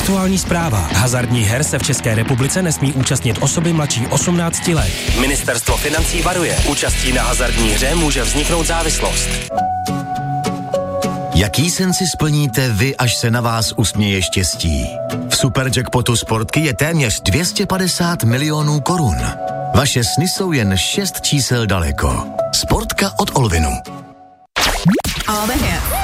Aktuální zpráva. Hazardních her se v České republice nesmí účastnit osoby mladší 18 let. Ministerstvo financí varuje. Účastí na hazardní hře může vzniknout závislost. Jaký sen si splníte vy, až se na vás usměje štěstí? V Superjackpotu Sportky je téměř 250 milionů korun. Vaše sny jsou jen 6 čísel daleko. Sportka od Olvinu. All the hits.